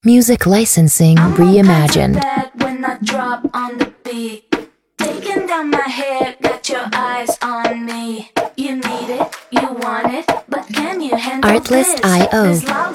Music licensing reimagined. When I drop on the beat, taking down my hair, got your eyes on me. You need it, you want it, but can you handle Artlist this? IO. This